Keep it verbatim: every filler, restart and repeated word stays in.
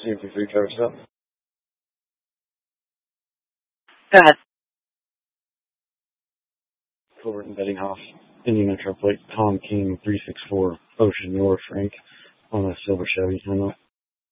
C M P three driver stop. Go ahead. Colbert and Bettinghoff, Indian Metro Plate, Tom King, three six four, Ocean North, Frank, on a silver Chevy. I know.